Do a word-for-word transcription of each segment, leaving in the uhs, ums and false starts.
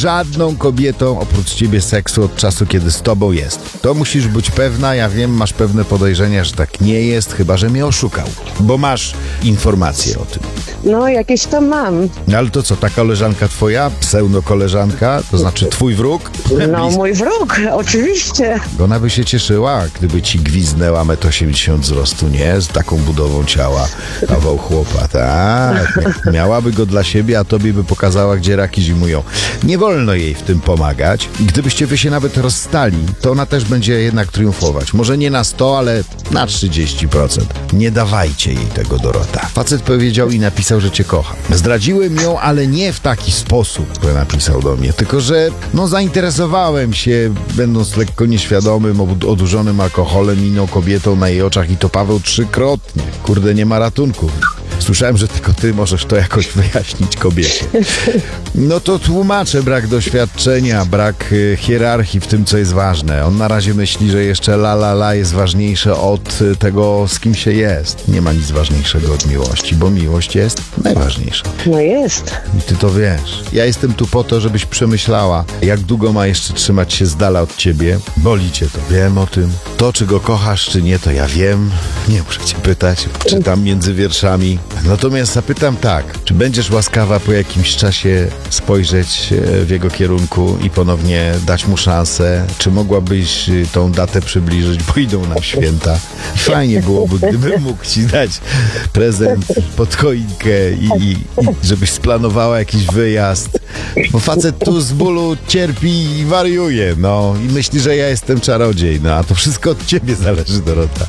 żadną kobietą oprócz ciebie seksu od czasu, kiedy z tobą jest. To musisz być pewna, ja wiem, masz pewne podejrzenia, że tak nie jest, chyba że mnie oszukał, bo masz informacje o tym. No, jakieś tam mam. No ale to co, ta koleżanka twoja, pseudo-koleżanka, to znaczy twój wróg? No, mój wróg, oczywiście. Ona by się cieszyła, gdyby ci gwizdnęła metr osiemdziesiąt wzrostu, nie? Z taką budową ciała, kawał chłopa, tak. Miałaby go dla siebie, a tobie by pokazała, gdzie raki zimują. Nie wolno jej w tym pomagać. I gdybyście wy się nawet rozstali, to ona też będzie jednak triumfować. Może nie na sto, ale na trzydzieści procent. Nie dawajcie jej tego, Dorota. Facet powiedział i napisał, że cię kocha. Zdradziłem ją, ale nie w taki sposób, który napisał do mnie, tylko że no zainteresowałem się, będąc lekko nieświadomym, odurzonym alkoholem, inną kobietą na jej oczach i to Paweł trzykrotnie. Kurde, nie ma ratunku. Słyszałem, że tylko ty możesz to jakoś wyjaśnić kobiecie. No to tłumaczę brak doświadczenia, brak y, hierarchii w tym, co jest ważne. On na razie myśli, że jeszcze la la la jest ważniejsze od y, tego, z kim się jest. Nie ma nic ważniejszego od miłości, bo miłość jest najważniejsza. No jest. I ty to wiesz. Ja jestem tu po to, żebyś przemyślała, jak długo ma jeszcze trzymać się z dala od ciebie. Boli cię to, wiem o tym. To, czy go kochasz, czy nie, to ja wiem. Nie muszę cię pytać. Czytam między wierszami. Natomiast zapytam tak, czy będziesz łaskawa po jakimś czasie spojrzeć w jego kierunku i ponownie dać mu szansę? Czy mogłabyś tą datę przybliżyć, bo idą nam święta? Fajnie byłoby, gdybym mógł ci dać prezent pod choinkę i, i, i żebyś splanowała jakiś wyjazd. Bo facet tu z bólu cierpi i wariuje, no. I myśli, że ja jestem czarodziej, no. A to wszystko od ciebie zależy, Dorota.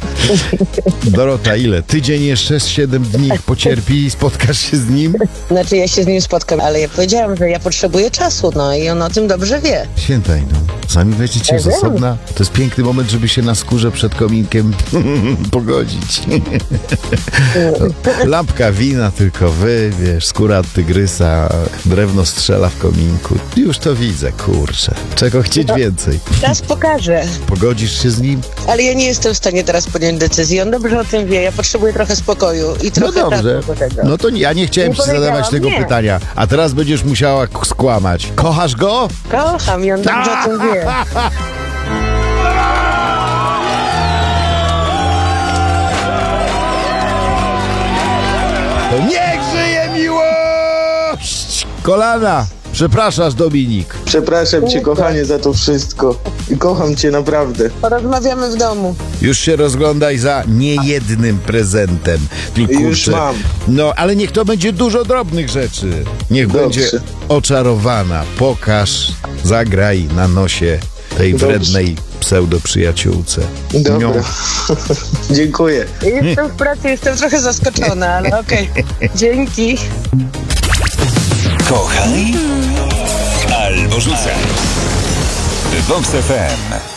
Dorota, ile? Tydzień jeszcze, siedem dni pocierpi i spotkasz się z nim? Znaczy, ja się z nim spotkam, ale ja powiedziałam, że ja potrzebuję czasu, no i on o tym dobrze wie. Świętaj, no. Sami będziecie z osobna. To jest piękny moment, żeby się na skórze przed kominkiem pogodzić. Lampka wina, tylko wy, wiesz, skóra od tygrysa, drewno strzela w kominku. Już to widzę, kurczę. Czego chcieć no, więcej? Czas pokaże. Pogodzisz się z nim? Ale ja nie jestem w stanie teraz podjąć decyzji. On dobrze o tym wie. Ja potrzebuję trochę spokoju i trochę no dobrze. czasu do tego. No to ja nie chciałem nie ci zadawać tego nie. pytania. A teraz będziesz musiała k- skłamać. Kochasz go? Kocham i on dobrze o tym wie. To niech żyje miłość! Kolana! Przepraszasz, Dominik. Przepraszam cię, kochanie, za to wszystko. I kocham cię naprawdę. Porozmawiamy w domu. Już się rozglądaj za niejednym prezentem. Ty, kurczę, Już mam. No, ale niech to będzie dużo drobnych rzeczy. Niech Dobrze. będzie oczarowana. Pokaż, zagraj na nosie tej Dobrze. wrednej pseudo-przyjaciółce. Dobra. No. Dziękuję. Jestem w pracy, jestem trochę zaskoczona, ale okej. Okay. Dzięki. Kochaj albo rzucaj. Vox F M.